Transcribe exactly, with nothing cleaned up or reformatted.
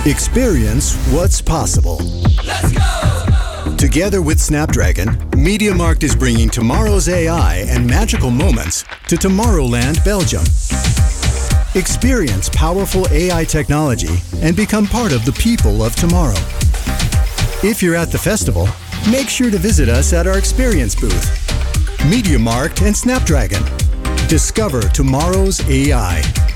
Experience what's possible. Let's go! Together with Snapdragon, MediaMarkt is bringing tomorrow's A I and magical moments to Tomorrowland, Belgium. Experience powerful A I technology and become part of the people of tomorrow. If you're at the festival, make sure to visit us at our experience booth. MediaMarkt and Snapdragon. Discover tomorrow's A I.